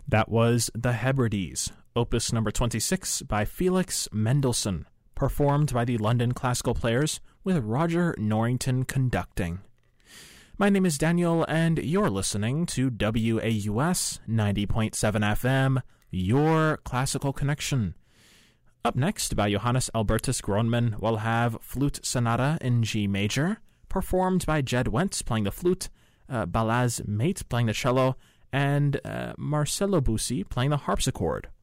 That was The Hebrides, opus number 26 by Felix Mendelssohn, performed by the London Classical Players with Roger Norrington conducting. My name is Daniel, and you're listening to WAUS 90.7 FM, Your Classical Connection. Up next, by Johannes Albertus Groneman, we'll have Flute Sonata in G major, performed by Jed Wentz playing the flute, Balaz Mate playing the cello, and Marcelo Busi playing the harpsichord.